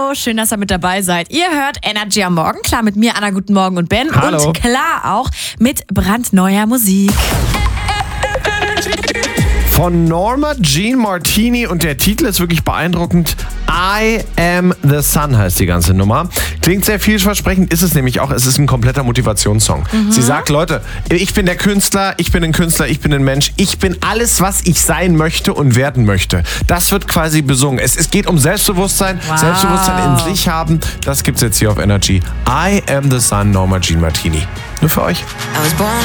Hallo, schön, dass ihr mit dabei seid. Ihr hört Energy am Morgen, klar mit mir, Anna, guten Morgen und Ben. Hallo. Und klar auch mit brandneuer Musik. Von Norma Jean Martini und der Titel ist wirklich beeindruckend. I Am the Sun heißt die ganze Nummer. Klingt sehr vielversprechend, ist es nämlich auch. Es ist ein kompletter Motivationssong. Sie sagt, Leute, ich bin der Künstler, ich bin ein Künstler, ich bin ein Mensch. Ich bin alles, was ich sein möchte und werden möchte. Das wird quasi besungen. Es geht um Selbstbewusstsein, Selbstbewusstsein in sich haben. Das gibt's jetzt hier auf Energy. I Am the Sun, Norma Jean Martini. Nur für euch. I was born